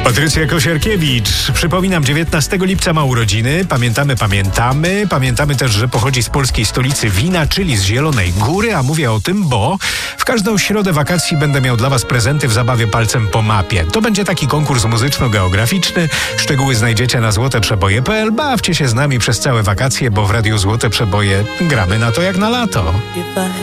Patrycja Kosiarkiewicz. Przypominam, 19 lipca ma urodziny. Pamiętamy też, że pochodzi z polskiej stolicy wina, czyli z Zielonej Góry, a mówię o tym, bo w każdą środę wakacji będę miał dla Was prezenty w zabawie palcem po mapie. To będzie taki konkurs muzyczno-geograficzny. Szczegóły znajdziecie na złoteprzeboje.pl. Bawcie się z nami przez całe wakacje, bo w Radiu Złote Przeboje gramy na to jak na lato.